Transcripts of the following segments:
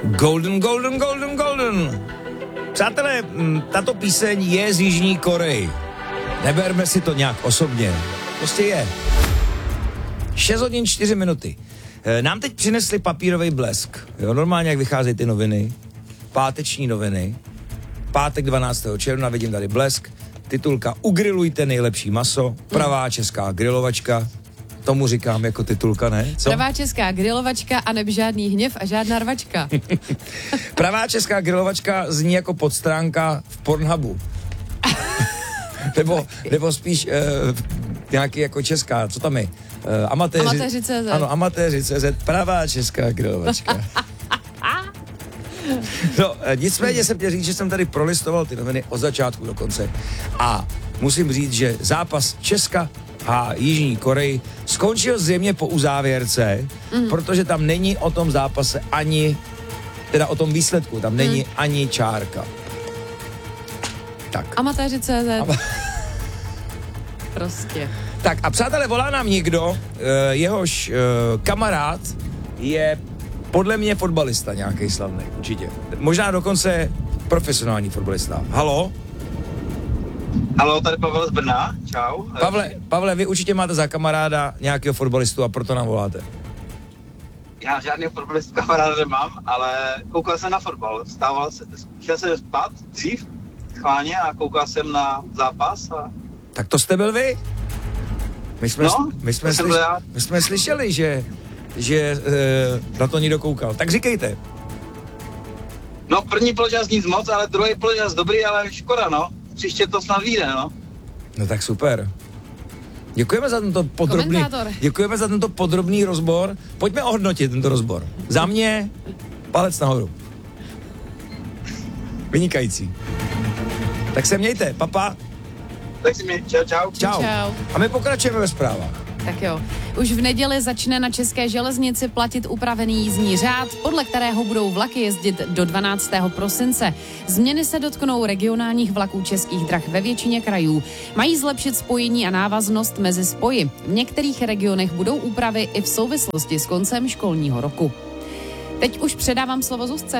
Golden, golden, golden, golden. Přátelé, tato píseň je z Jižní Koreji. Neberme si to nějak osobně. Prostě je. 6 hodin 4 minuty. Nám teď přinesli papírový blesk. Jo, normálně, jak vycházejí ty noviny. Páteční noviny. Pátek 12. června, vidím tady blesk. Titulka Ugrilujte nejlepší maso. Pravá česká grilovačka. Tomu říkám jako titulka, ne? Co? Pravá česká grilovačka a neb žádný hněv a žádná rvačka. Pravá česká grilovačka zní jako podstránka v Pornhubu. nebo spíš nějaký jako česká, co tam je? Amatéři.cz. Ano, amatéři.cz, pravá česká grilovačka. No, nicméně jsem chtěl říct, že jsem tady prolistoval ty noviny od začátku do konce. A musím říct, že zápas Česka a Jižní Koreji skončil zřejmě po uzávěrce, protože tam není o tom zápase ani, teda o tom výsledku, tam není ani čárka. Tak. Amatéři.cz. Prostě. Tak a přátelé, volá nám někdo, jehož kamarád je podle mě fotbalista nějaký slavný, určitě. Možná dokonce profesionální fotbalista. Halo? Halo, tady Pavel z Brna, čau. Pavle, vy určitě máte za kamaráda nějakého fotbalistu a proto nám voláte. Já žádného fotbalistu kamaráda nemám, ale koukal jsem na fotbal. Šel jsem spát dřív, schválně, a koukal jsem na zápas. Tak to jste byl vy? My jsme slyšeli, že na to někdo koukal. Tak říkejte. No, první poločas nic moc, ale druhý poločas dobrý, ale škoda, no. Příště to snad vyjde, no. No tak super. Děkujeme za tento podrobný rozbor. Pojďme ohodnotit tento rozbor. Za mě palec nahoru. Vynikající. Tak se mějte, papa. Tak se mějte, čau. A my pokračujeme ve zprávách. Tak jo. Už v neděli začne na České železnici platit upravený jízdní řád, podle kterého budou vlaky jezdit do 12. prosince. Změny se dotknou regionálních vlaků Českých drah ve většině krajů. Mají zlepšit spojení a návaznost mezi spoji. V některých regionech budou úpravy i v souvislosti s koncem školního roku. Teď už předávám slovo Zuzce.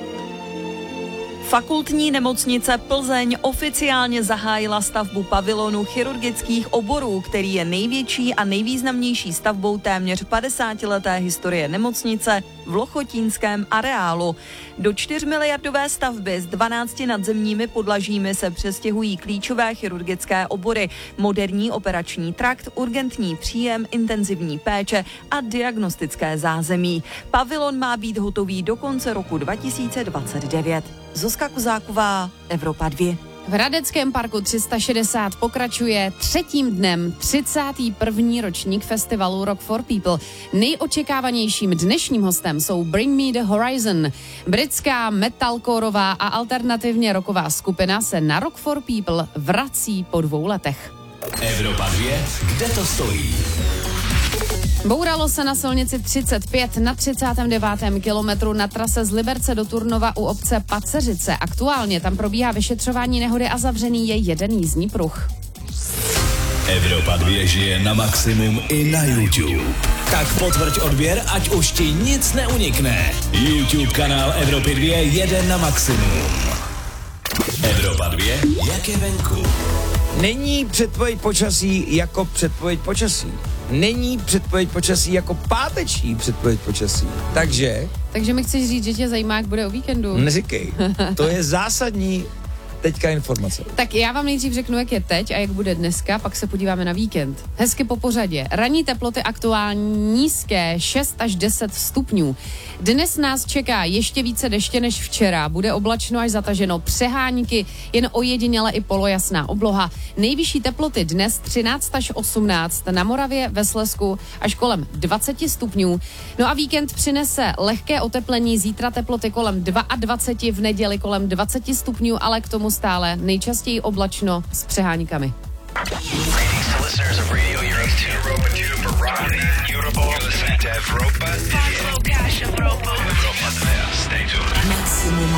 Fakultní nemocnice Plzeň oficiálně zahájila stavbu pavilonu chirurgických oborů, který je největší a nejvýznamnější stavbou téměř 50leté historie nemocnice v Lochotínském areálu. Do 4miliardové stavby s 12 nadzemními podlažími se přestěhují klíčové chirurgické obory, moderní operační trakt, urgentní příjem, intenzivní péče a diagnostické zázemí. Pavilon má být hotový do konce roku 2029. Zuzka Kozáková, Evropa 2. V Hradeckém parku 360 pokračuje 3. dnem 31. ročník festivalu Rock for People. Nejočekávanějším dnešním hostem jsou Bring Me the Horizon. Britská metalcoreová a alternativně rocková skupina se na Rock for People vrací po 2 letech. Evropa 2, kde to stojí? Bouralo se na silnici 35 na 39. kilometru na trase z Liberce do Turnova u obce Paceřice. Aktuálně tam probíhá vyšetřování nehody a zavřený je jeden jízdní pruh. Evropa 2 žije na maximum i na YouTube. Tak potvrď odběr, ať už ti nic neunikne. YouTube kanál Evropy 2 jede na maximum. Evropa 2, jak je venku? Není předpověď počasí jako předpověď počasí. Není předpověď počasí jako páteční předpověď počasí. Takže mi chceš říct, že tě zajímá, jak bude o víkendu? Neříkej. To je zásadní teďka informace. Tak já vám nejdřív řeknu, jak je teď a jak bude dneska, pak se podíváme na víkend. Hezky po pořadě. Ranní teploty aktuální nízké 6 až 10 stupňů. Dnes nás čeká ještě více deště než včera. Bude oblačno až zataženo, přehánky, jen ojediněle i polojasná obloha. Nejvyšší teploty dnes 13 až 18, na Moravě, ve Slezsku až kolem 20 stupňů. No a víkend přinese lehké oteplení, zítra teploty kolem 22, v neděli kolem 20 stupňů, ale k tomu stále nejčastěji oblačno s přeháňkami. Maximum